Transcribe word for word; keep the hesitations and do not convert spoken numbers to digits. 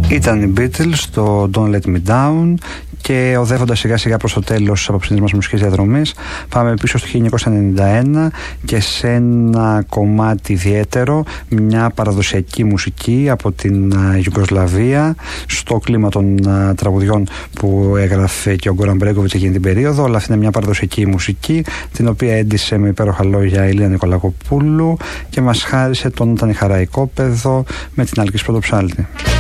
Ήταν οι Beatles στο Don't Let Me Down. Και οδεύοντας σιγά σιγά προς το τέλος της απόψινής μας μουσικής διαδρομής, πάμε πίσω στο χίλια εννιακόσια ενενήντα ένα και σε ένα κομμάτι ιδιαίτερο, μια παραδοσιακή μουσική από την Ιουγκοσλαβία, στο κλίμα των uh, τραγουδιών που έγραφε και ο Γκόραν Μπρέγκοβιτς εκείνη την περίοδο. Αλλά αυτή είναι μια παραδοσιακή μουσική, την οποία έντισε με υπέροχα λόγια η Ελίνα Νικολακοπούλου και μας χάρισε τον Ήταν η χαρά οικόπεδο με την Αλκής Πρωτοψάλτη.